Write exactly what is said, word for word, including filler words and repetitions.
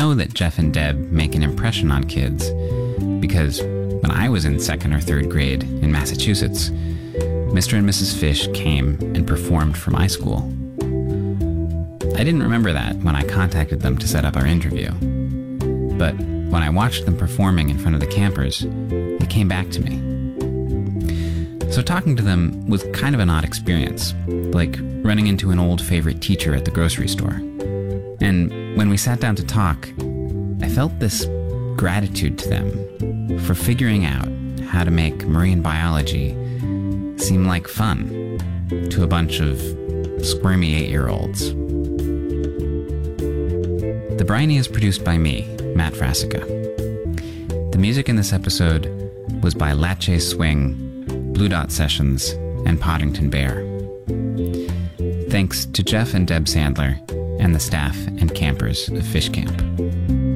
know that Jeff and Deb make an impression on kids because when I was in second or third grade in Massachusetts, Mister and Missus Fish came and performed for my school. I didn't remember that when I contacted them to set up our interview. But when I watched them performing in front of the campers, it came back to me. So talking to them was kind of an odd experience, like running into an old favorite teacher at the grocery store. And when we sat down to talk, I felt this gratitude to them for figuring out how to make marine biology seem like fun to a bunch of squirmy eight-year-olds. The Briny is produced by me, Matt Frasica. The music in this episode was by Lache Swing, Blue Dot Sessions, and Poddington Bear. Thanks to Jeff and Deb Sandler and the staff and campers of Fish Camp.